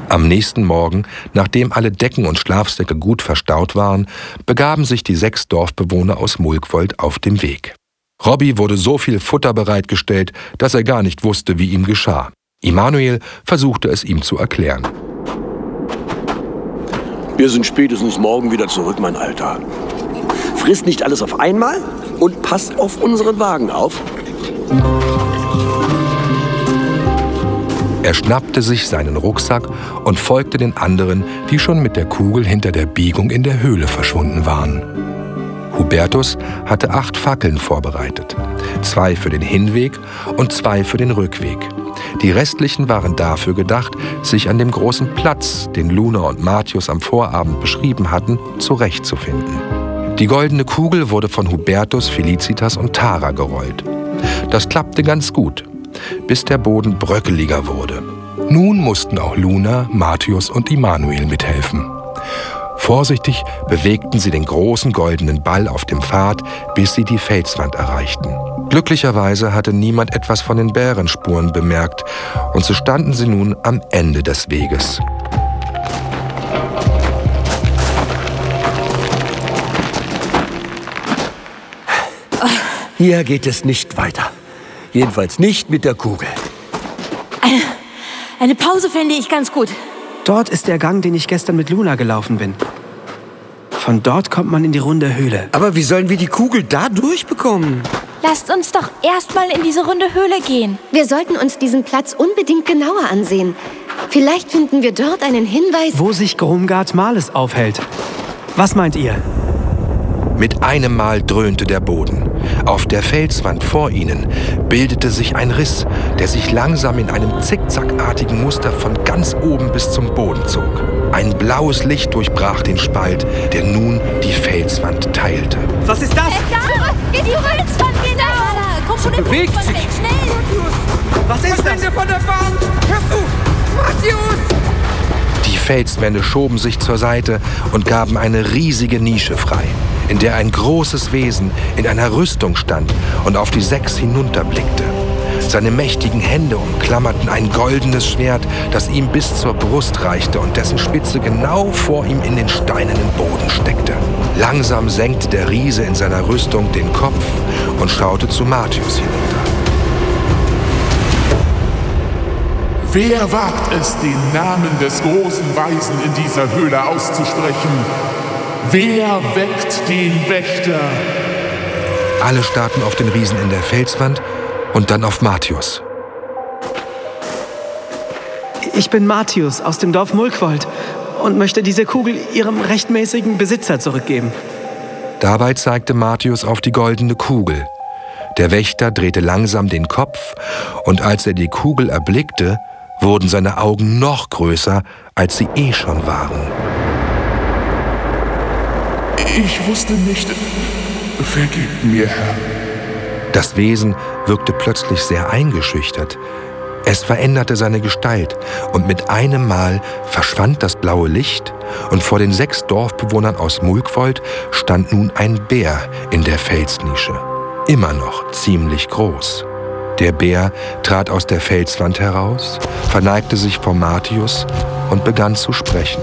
Am nächsten Morgen, nachdem alle Decken und Schlafsäcke gut verstaut waren, begaben sich die 6 Dorfbewohner aus Mulkwold auf den Weg. Robby wurde so viel Futter bereitgestellt, dass er gar nicht wusste, wie ihm geschah. Immanuel versuchte es ihm zu erklären. Wir sind spätestens morgen wieder zurück, mein Alter. Friss nicht alles auf einmal und pass auf unseren Wagen auf. Er schnappte sich seinen Rucksack und folgte den anderen, die schon mit der Kugel hinter der Biegung in der Höhle verschwunden waren. Hubertus hatte 8 Fackeln vorbereitet, 2 für den Hinweg und 2 für den Rückweg. Die restlichen waren dafür gedacht, sich an dem großen Platz, den Luna und Martius am Vorabend beschrieben hatten, zurechtzufinden. Die goldene Kugel wurde von Hubertus, Felicitas und Tara gerollt. Das klappte ganz gut, bis der Boden bröckeliger wurde. Nun mussten auch Luna, Martius und Immanuel mithelfen. Vorsichtig bewegten sie den großen goldenen Ball auf dem Pfad, bis sie die Felswand erreichten. Glücklicherweise hatte niemand etwas von den Bärenspuren bemerkt, und so standen sie nun am Ende des Weges. Hier geht es nicht weiter. Jedenfalls nicht mit der Kugel. Eine Pause fände ich ganz gut. Dort ist der Gang, den ich gestern mit Luna gelaufen bin. Von dort kommt man in die runde Höhle. Aber wie sollen wir die Kugel da durchbekommen? Lasst uns doch erstmal in diese runde Höhle gehen. Wir sollten uns diesen Platz unbedingt genauer ansehen. Vielleicht finden wir dort einen Hinweis, wo sich Gromgard Males aufhält. Was meint ihr? Mit einem Mal dröhnte der Boden. Auf der Felswand vor ihnen bildete sich ein Riss, der sich langsam in einem zickzackartigen Muster von ganz oben bis zum Boden zog. Ein blaues Licht durchbrach den Spalt, der nun die Felswand teilte. Was ist das? Da! Geht die Felswand, genau! Komm schon, Bewegt sich! Schnell! Was ist das? Von der Wand! Hörst du? Martius! Die Felswände schoben sich zur Seite und gaben eine riesige Nische frei, in der ein großes Wesen in einer Rüstung stand und auf die 6 hinunterblickte. Seine mächtigen Hände umklammerten ein goldenes Schwert, das ihm bis zur Brust reichte und dessen Spitze genau vor ihm in den steinernen Boden steckte. Langsam senkte der Riese in seiner Rüstung den Kopf und schaute zu Martius hinunter. Wer wagt es, den Namen des großen Weisen in dieser Höhle auszusprechen? Wer weckt den Wächter? Alle starrten auf den Riesen in der Felswand und dann auf Martius. Ich bin Martius aus dem Dorf Mulkwold und möchte diese Kugel ihrem rechtmäßigen Besitzer zurückgeben. Dabei zeigte Martius auf die goldene Kugel. Der Wächter drehte langsam den Kopf und als er die Kugel erblickte, wurden seine Augen noch größer, als sie schon waren. Ich wusste nicht. Vergib mir, Herr. Das Wesen wirkte plötzlich sehr eingeschüchtert. Es veränderte seine Gestalt und mit einem Mal verschwand das blaue Licht und vor den 6 Dorfbewohnern aus Mulkwold stand nun ein Bär in der Felsnische. Immer noch ziemlich groß. Der Bär trat aus der Felswand heraus, verneigte sich vor Martius und begann zu sprechen.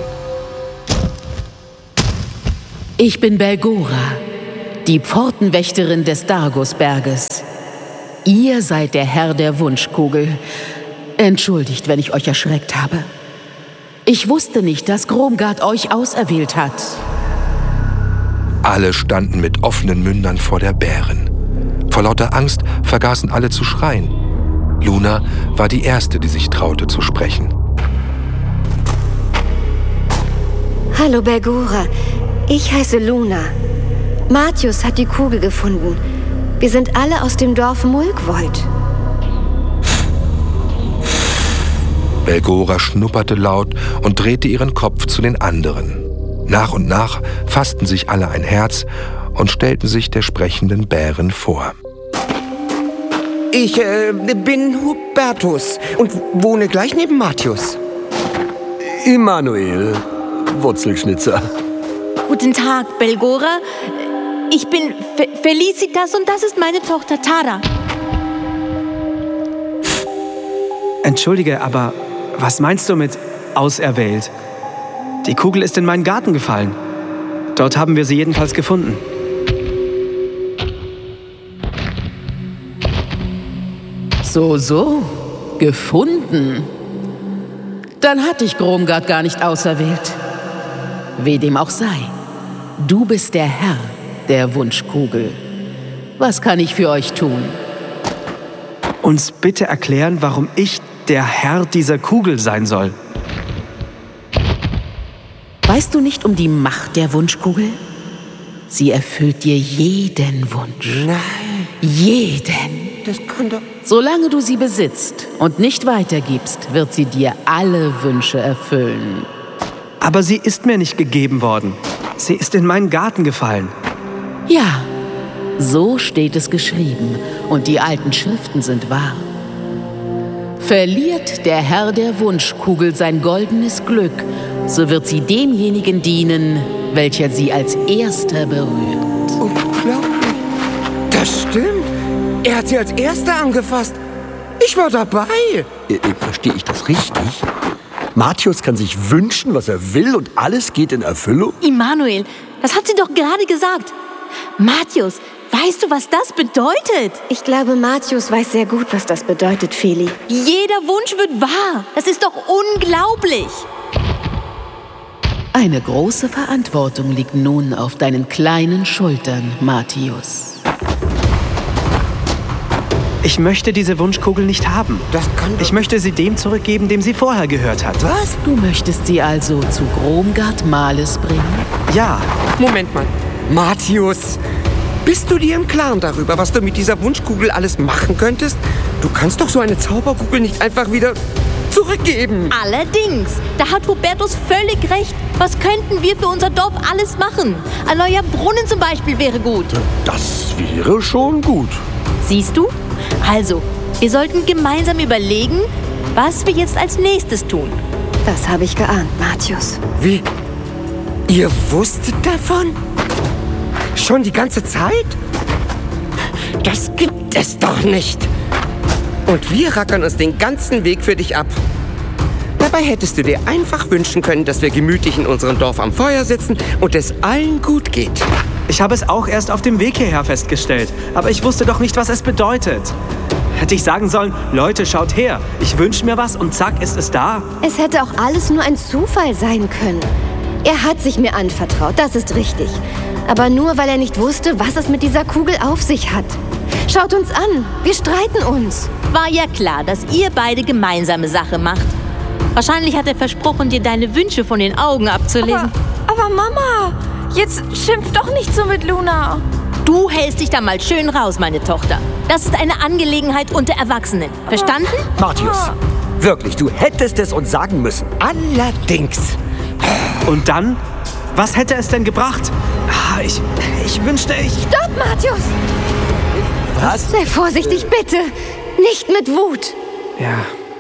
Ich bin Belgora, die Pfortenwächterin des Dargosberges. Ihr seid der Herr der Wunschkugel. Entschuldigt, wenn ich euch erschreckt habe. Ich wusste nicht, dass Gromgard euch auserwählt hat. Alle standen mit offenen Mündern vor der Bärin. Vor lauter Angst vergaßen alle zu schreien. Luna war die Erste, die sich traute zu sprechen. Hallo Belgora, ich heiße Luna. Martius hat die Kugel gefunden. Wir sind alle aus dem Dorf Mulkwold. Belgora schnupperte laut und drehte ihren Kopf zu den anderen. Nach und nach fassten sich alle ein Herz und stellten sich der sprechenden Bärin vor. Ich bin Hubertus und wohne gleich neben Martius. Immanuel, Wurzelschnitzer. Guten Tag, Belgora. Ich bin Felicitas und das ist meine Tochter Tara. Entschuldige, aber was meinst du mit auserwählt. Die Kugel ist in meinen Garten gefallen. Dort haben wir sie jedenfalls gefunden. So, gefunden. Dann hat dich Gromgard gar nicht auserwählt. Wie dem auch sei, du bist der Herr der Wunschkugel. Was kann ich für euch tun? Uns bitte erklären, warum ich der Herr dieser Kugel sein soll. Weißt du nicht um die Macht der Wunschkugel? Sie erfüllt dir jeden Wunsch. Nein. Jeden. Das kann doch... Solange du sie besitzt und nicht weitergibst, wird sie dir alle Wünsche erfüllen. Aber sie ist mir nicht gegeben worden. Sie ist in meinen Garten gefallen. Ja, so steht es geschrieben und die alten Schriften sind wahr. Verliert der Herr der Wunschkugel sein goldenes Glück, so wird sie demjenigen dienen, welcher sie als Erster berührt. Unglaublich. Das stimmt. Er hat sie als Erster angefasst. Ich war dabei. Verstehe ich das richtig? Mathius kann sich wünschen, was er will und alles geht in Erfüllung? Immanuel, das hat sie doch gerade gesagt. Mathius, weißt du, was das bedeutet? Ich glaube, Mathius weiß sehr gut, was das bedeutet, Feli. Jeder Wunsch wird wahr. Das ist doch unglaublich. Eine große Verantwortung liegt nun auf deinen kleinen Schultern, Mathius. Ich möchte diese Wunschkugel nicht haben. Das kann doch... Ich möchte sie dem zurückgeben, dem sie vorher gehört hat. Was? Du möchtest sie also zu Gromgard Males bringen? Ja. Moment mal. Mathius, bist du dir im Klaren darüber, was du mit dieser Wunschkugel alles machen könntest? Du kannst doch so eine Zauberkugel nicht einfach wieder zurückgeben. Allerdings, da hat Hubertus völlig recht. Was könnten wir für unser Dorf alles machen? Ein neuer Brunnen zum Beispiel wäre gut. Das wäre schon gut. Siehst du? Also, wir sollten gemeinsam überlegen, was wir jetzt als nächstes tun. Das habe ich geahnt, Mathius. Wie? Ihr wusstet davon? Schon die ganze Zeit? Das gibt es doch nicht. Und wir rackern uns den ganzen Weg für dich ab. Dabei hättest du dir einfach wünschen können, dass wir gemütlich in unserem Dorf am Feuer sitzen und es allen gut geht. Ich habe es auch erst auf dem Weg hierher festgestellt. Aber ich wusste doch nicht, was es bedeutet. Hätte ich sagen sollen, Leute, schaut her. Ich wünsche mir was und zack, ist es da. Es hätte auch alles nur ein Zufall sein können. Er hat sich mir anvertraut, das ist richtig. Aber nur, weil er nicht wusste, was es mit dieser Kugel auf sich hat. Schaut uns an, wir streiten uns. War ja klar, dass ihr beide gemeinsame Sache macht. Wahrscheinlich hat er versprochen, dir deine Wünsche von den Augen abzulesen. Aber Mama, jetzt schimpf doch nicht so mit Luna. Du hältst dich da mal schön raus, meine Tochter. Das ist eine Angelegenheit unter Erwachsenen. Verstanden? Mathius, wirklich, du hättest es uns sagen müssen. Allerdings. Und dann? Was hätte es denn gebracht? Ich wünschte, Stopp, Mathius! Was? Sei vorsichtig, bitte. Nicht mit Wut. Ja.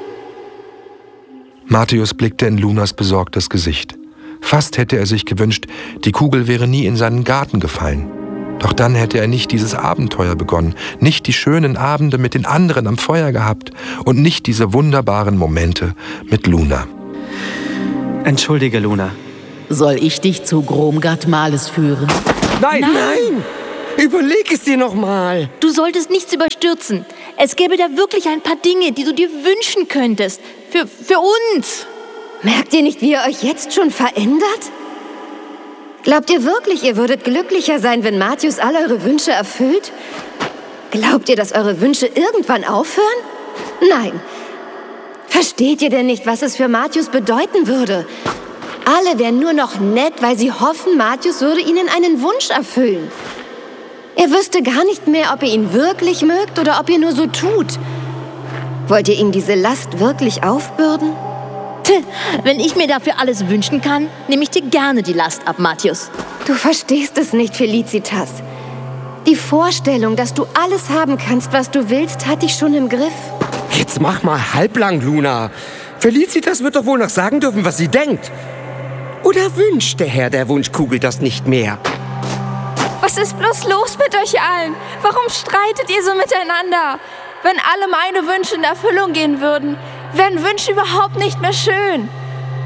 Mathius blickte in Lunas besorgtes Gesicht. Fast hätte er sich gewünscht, die Kugel wäre nie in seinen Garten gefallen. Doch dann hätte er nicht dieses Abenteuer begonnen, nicht die schönen Abende mit den anderen am Feuer gehabt und nicht diese wunderbaren Momente mit Luna. Entschuldige, Luna. Soll ich dich zu Gromgard Males führen? Nein! Überleg es dir noch mal. Du solltest nichts überstürzen. Es gäbe da wirklich ein paar Dinge, die du dir wünschen könntest. Für uns. Merkt ihr nicht, wie ihr euch jetzt schon verändert? Glaubt ihr wirklich, ihr würdet glücklicher sein, wenn Mathius all eure Wünsche erfüllt? Glaubt ihr, dass eure Wünsche irgendwann aufhören? Nein. Versteht ihr denn nicht, was es für Mathius bedeuten würde? Alle wären nur noch nett, weil sie hoffen, Mathius würde ihnen einen Wunsch erfüllen. Er wüsste gar nicht mehr, ob ihr ihn wirklich mögt oder ob ihr nur so tut. Wollt ihr ihm diese Last wirklich aufbürden? Wenn ich mir dafür alles wünschen kann, nehme ich dir gerne die Last ab, Mathius. Du verstehst es nicht, Felicitas. Die Vorstellung, dass du alles haben kannst, was du willst, hat dich schon im Griff. Jetzt mach mal halblang, Luna. Felicitas wird doch wohl noch sagen dürfen, was sie denkt. Oder wünscht der Herr der Wunschkugel das nicht mehr? Was ist bloß los mit euch allen? Warum streitet ihr so miteinander? Wenn alle meine Wünsche in Erfüllung gehen würden, wären Wünsche überhaupt nicht mehr schön.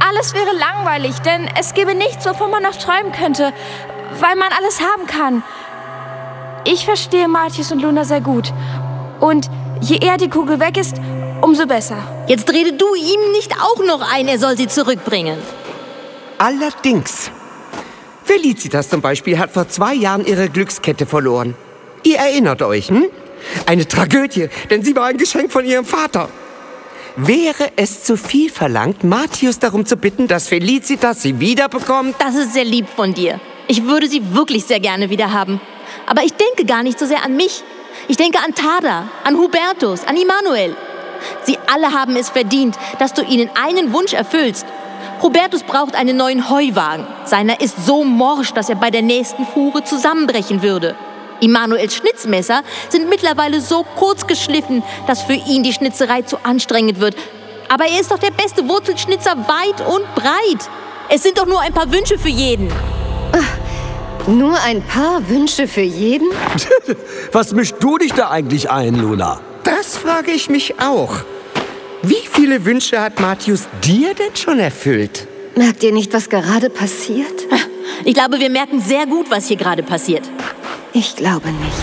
alles wäre langweilig, denn es gäbe nichts, wovon man noch träumen könnte, weil man alles haben kann. Ich verstehe Mathius und Luna sehr gut. Und je eher die Kugel weg ist, umso besser. Jetzt rede du ihm nicht auch noch ein, er soll sie zurückbringen. Allerdings. Felicitas zum Beispiel hat vor 2 Jahren ihre Glückskette verloren. Ihr erinnert euch, hm? Eine Tragödie, denn sie war ein Geschenk von ihrem Vater. Wäre es zu viel verlangt, Mathius darum zu bitten, dass Felicitas sie wiederbekommt? Das ist sehr lieb von dir. Ich würde sie wirklich sehr gerne wieder haben. Aber ich denke gar nicht so sehr an mich. Ich denke an Tada, an Hubertus, an Immanuel. Sie alle haben es verdient, dass du ihnen einen Wunsch erfüllst. Hubertus braucht einen neuen Heuwagen. Seiner ist so morsch, dass er bei der nächsten Fuhre zusammenbrechen würde. Immanuels Schnitzmesser sind mittlerweile so kurz geschliffen, dass für ihn die Schnitzerei zu anstrengend wird. Aber er ist doch der beste Wurzelschnitzer weit und breit. Es sind doch nur ein paar Wünsche für jeden. Nur ein paar Wünsche für jeden? Was mischst du dich da eigentlich ein, Luna? Das frage ich mich auch. Wie viele Wünsche hat Mathius dir denn schon erfüllt? Merkt ihr nicht, was gerade passiert? Ich glaube, wir merken sehr gut, was hier gerade passiert. Ich glaube nicht.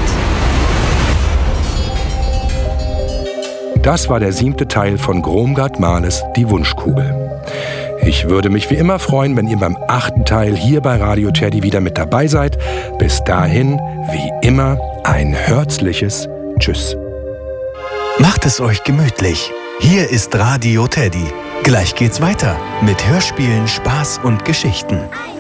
Das war der 7. Teil von Gromgard Males Die Wunschkugel. Ich würde mich wie immer freuen, wenn ihr beim 8. Teil hier bei Radio Teddy wieder mit dabei seid. Bis dahin, wie immer, ein herzliches Tschüss. Macht es euch gemütlich. Hier ist Radio Teddy. Gleich geht's weiter mit Hörspielen, Spaß und Geschichten.